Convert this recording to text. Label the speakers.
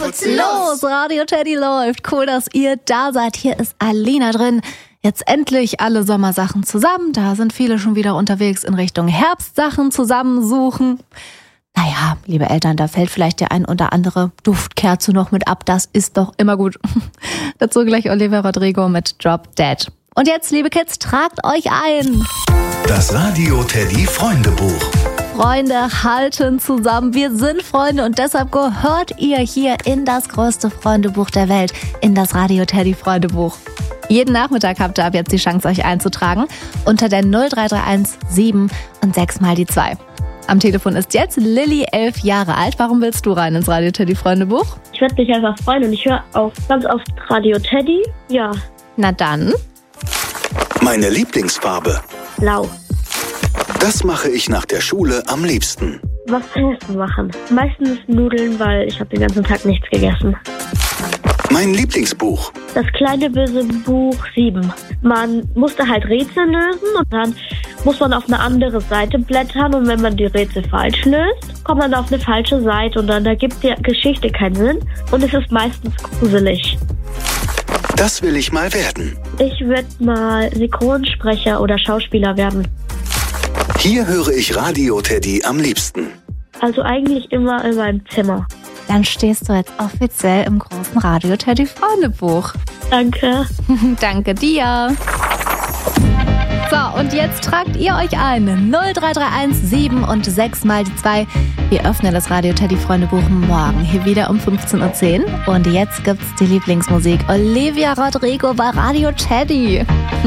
Speaker 1: geht's los! Radio Teddy läuft. Cool, dass ihr da seid. Hier ist Alina drin. Jetzt endlich alle Sommersachen zusammen. Da sind viele schon wieder unterwegs in Richtung Herbstsachen zusammensuchen. Naja, liebe Eltern, da fällt vielleicht der ein oder andere Duftkerze noch mit ab. Das ist doch immer gut. Dazu gleich Olivia Rodrigo mit Drop Dead. Und jetzt, liebe Kids, tragt euch ein.
Speaker 2: Das Radio Teddy Freundebuch.
Speaker 1: Freunde halten zusammen. Wir sind Freunde und deshalb gehört ihr hier in das größte Freundebuch der Welt, in das Radio Teddy Freundebuch. Jeden Nachmittag habt ihr ab jetzt die Chance, euch einzutragen unter der 0331 7 und 6 mal die 2. Am Telefon ist jetzt Lilly, 11 Jahre alt. Warum willst du rein ins Radio Teddy Freundebuch?
Speaker 3: Ich würde mich einfach freuen und ich höre auch ganz oft Radio Teddy. Ja.
Speaker 1: Na dann.
Speaker 2: Meine Lieblingsfarbe.
Speaker 3: Blau.
Speaker 2: Das mache ich nach der Schule am liebsten.
Speaker 3: Was zu essen machen? Meistens Nudeln, weil ich habe den ganzen Tag nichts gegessen.
Speaker 2: Mein Lieblingsbuch.
Speaker 3: Das kleine böse Buch 7. Man musste halt Rätsel lösen und dann muss man auf eine andere Seite blättern und wenn man die Rätsel falsch löst, kommt man auf eine falsche Seite und dann ergibt die Geschichte keinen Sinn und es ist meistens gruselig.
Speaker 2: Das will ich mal werden.
Speaker 3: Ich würde mal Synchronsprecher oder Schauspieler werden.
Speaker 2: Hier höre ich Radio Teddy am liebsten.
Speaker 3: Also eigentlich immer in meinem Zimmer.
Speaker 1: Dann stehst du jetzt offiziell im großen Radio Teddy Freundebuch.
Speaker 3: Danke.
Speaker 1: Danke dir. So, und jetzt tragt ihr euch ein. 0331 7 und 6 mal die 2. Wir öffnen das Radio Teddy Freundebuch morgen hier wieder um 15:10 Uhr. Und jetzt gibt's die Lieblingsmusik Olivia Rodrigo bei Radio Teddy.